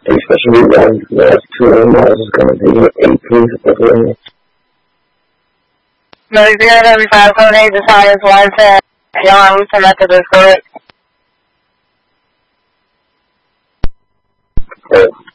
especially when the last 2 miles is going to be 18 to Pennsylvania. Mode 075, code 8, the sign is 110. John, send that to the script.